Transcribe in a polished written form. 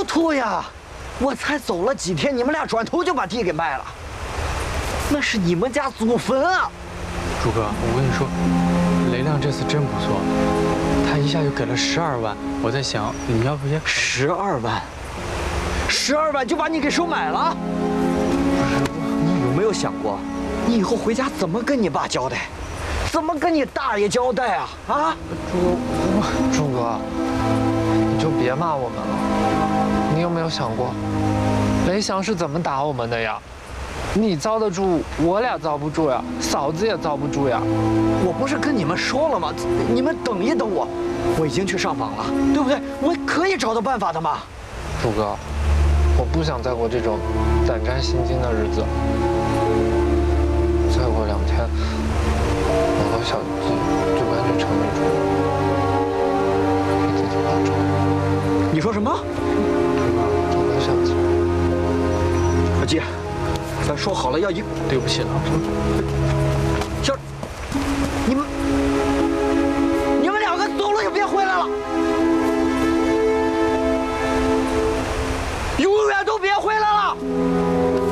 涂呀！我才走了几天，你们俩转头就把地给卖了，那是你们家祖坟啊！ 朱哥，我跟你说，雷亮这次真不错，他一下就给了12万。我在想，你们要不先 12万，12万就把你给收买了？ 不是， 你有没有想过，你以后回家怎么跟你爸交代，怎么跟你大爷交代啊？啊， 朱哥，你就别骂我们了。你有没有想过，雷翔是怎么打我们的呀？你遭得住，我俩遭不住呀，嫂子也遭不住呀。 我不是跟你们说了吗？你们等一等我，我已经去上访了，对不对？我可以找到办法的嘛。 朱哥，我不想再过这种胆战心惊的日子。再过2天，我和小季就搬去城里住了，你自己保重。 你说什么？ 我和小季。 小季，咱说好了要一…… 对不起了。